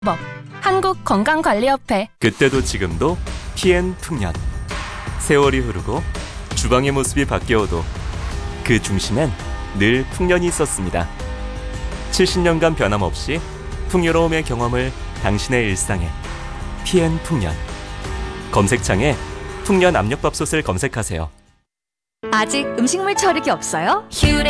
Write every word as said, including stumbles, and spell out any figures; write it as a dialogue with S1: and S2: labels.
S1: 법 한국건강관리협회.
S2: 그때도 지금도 피엔 풍년. 세월이 흐르고 주방의 모습이 바뀌어도 그 중심엔 늘 풍년이 있었습니다. 칠십 년간 변함없이 풍요로움의 경험을 당신의 일상에. 피엔 풍년. 검색창에 풍년 압력밥솥을 검색하세요.
S3: 아직 음식물 처리기 없어요?
S4: 퓨레